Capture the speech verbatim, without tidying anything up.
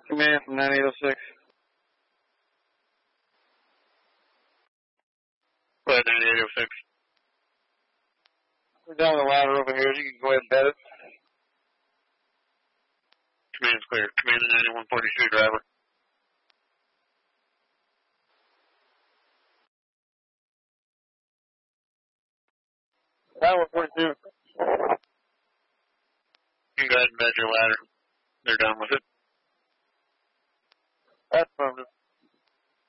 Command from nine eight oh six. Flight nine eight oh six. We're down the ladder over here. You can go ahead and bed it. Command's clear. Command to ninety-one forty-two, driver. ninety-one forty-two. You can go ahead and bed your ladder. They're done with it. That's affirmative.